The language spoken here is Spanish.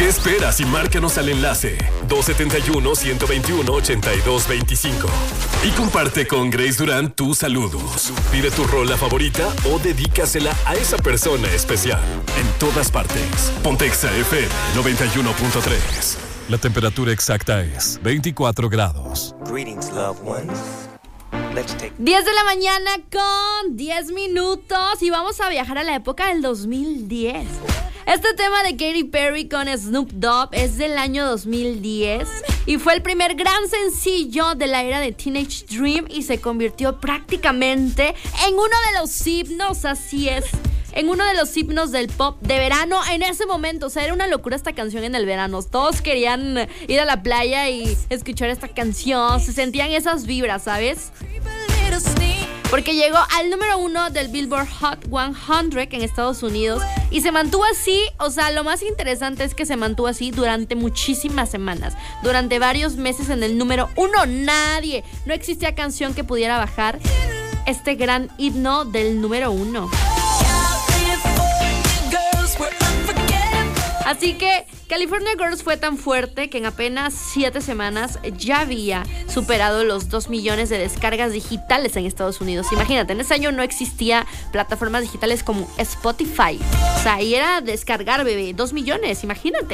¿Qué esperas y márcanos al enlace 271-121-8225? Y comparte con Grace Durán tus saludos. Pide tu rola favorita o dedícasela a esa persona especial. En todas partes. Ponte Exa FM 91.3. La temperatura exacta es 24 grados. Greetings, loved ones. 10 de la mañana con 10 minutos y vamos a viajar a la época del 2010. Este tema de Katy Perry con Snoop Dogg es del año 2010 y fue el primer gran sencillo de la era de Teenage Dream y se convirtió prácticamente en uno de los himnos, así es, en uno de los himnos del pop de verano en ese momento. O sea, era una locura esta canción en el verano. Todos querían ir a la playa y escuchar esta canción. Se sentían esas vibras, ¿sabes? Porque llegó al número 1 del Billboard Hot 100 en Estados Unidos y se mantuvo así. O sea, lo más interesante es que se mantuvo así durante muchísimas semanas, durante varios meses en el número 1. No existía canción que pudiera bajar este gran himno del número 1. Así que California Girls fue tan fuerte que en apenas 7 semanas ya había superado los 2 millones de descargas digitales en Estados Unidos. Imagínate, en ese año no existía plataformas digitales como Spotify. O sea, ahí era descargar, bebé, 2 millones, imagínate.